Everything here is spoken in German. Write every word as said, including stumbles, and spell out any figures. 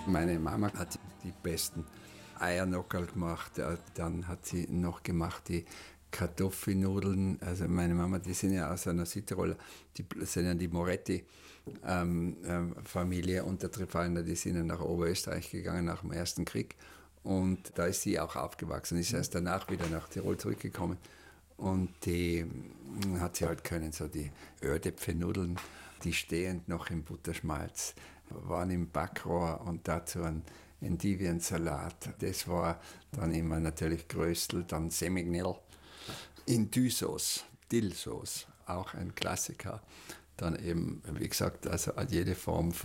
Meine Mama hat die besten Eiernockerl gemacht. Dann hat sie noch gemacht die Kartoffelnudeln. Also meine Mama, die sind ja aus einer Südtiroler, die sind ja die Moretti-Familie ähm, und der Trifalner, die sind ja nach Oberösterreich gegangen nach dem Ersten Krieg. Und da ist sie auch aufgewachsen, ist erst danach wieder nach Tirol zurückgekommen. Und die hat sie halt können, so die Ördäpfelnudeln, die stehend noch im Butterschmalz, waren im Backrohr und dazu ein Endiviensalat. Das war dann immer natürlich Gröstel, dann Semignell in Dysauce, Dillsauce, auch ein Klassiker. Dann eben, wie gesagt, also jede Form von